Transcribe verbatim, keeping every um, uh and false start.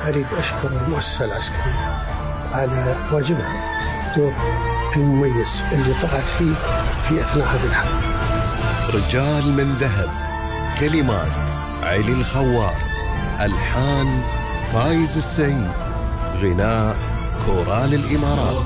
أريد أشكر المؤسسة العسكرية على واجبها، الدور المميز اللي طلعت فيه في أثناء هذه الحرب. رجال من ذهب، كلمات علي الخوار، ألحان فايز السعيد، غناء كورال الإمارات.